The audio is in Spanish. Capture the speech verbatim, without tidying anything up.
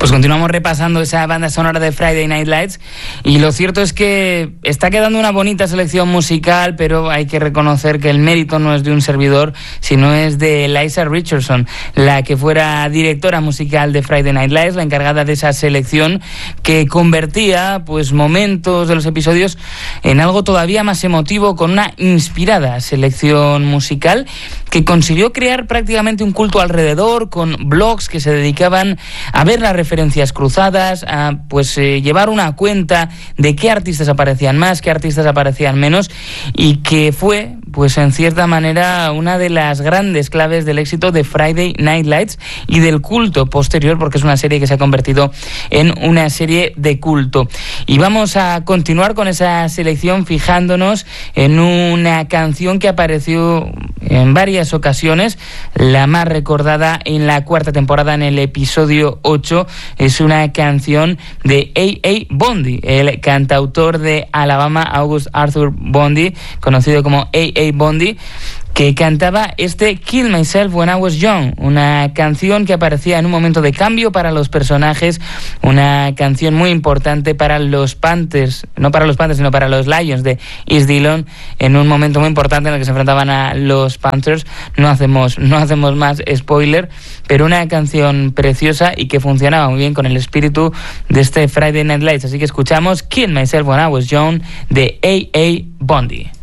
Pues continuamos repasando esa banda sonora de Friday Night Lights y lo cierto es que está quedando una bonita selección musical, pero hay que reconocer que el mérito no es de un servidor, sino es de Liza Richardson, la que fuera directora musical de Friday Night Lights, la encargada de esa selección que convertía pues momentos de los episodios en algo todavía más emotivo, con una inspirada selección musical que consiguió crear prácticamente un culto alrededor, con blogs que se dedicaban a ver las referencias cruzadas, a pues eh, llevar una cuenta de qué artistas aparecían más, qué artistas aparecían menos, y que fue pues en cierta manera una de las grandes claves del éxito de Friday Night Lights y del culto posterior, porque es una serie que se ha convertido en una serie de culto. Y vamos a continuar con esa selección fijándonos en una canción que apareció en varias ocasiones. La más recordada en la cuarta temporada, en el episodio ocho, es una canción de A A Bundy, el cantautor de Alabama, August Arthur Bundy, conocido como A A Bundy, que cantaba este Kill Myself When I Was Young, una canción que aparecía en un momento de cambio para los personajes, una canción muy importante para los Panthers, no para los Panthers, sino para los Lions de East Dillon, en un momento muy importante en el que se enfrentaban a los Panthers. No hacemos, no hacemos más spoiler, pero una canción preciosa y que funcionaba muy bien con el espíritu de este Friday Night Lights. Así que escuchamos Kill Myself When I Was Young de A A Bundy.